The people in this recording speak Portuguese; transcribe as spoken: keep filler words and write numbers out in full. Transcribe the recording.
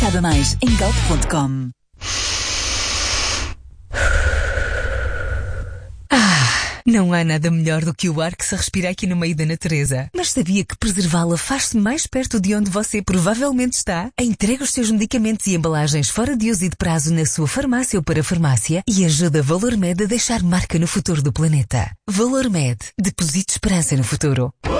Saiba mais em galp ponto com. Ah, não há nada melhor do que o ar que se respira aqui no meio da natureza. Mas sabia que preservá-la faz-se mais perto de onde você provavelmente está? Entrega os seus medicamentos e embalagens fora de uso e de prazo na sua farmácia ou para farmácia e ajuda Valor Med a deixar marca no futuro do planeta. Valor Med. Deposite esperança no futuro.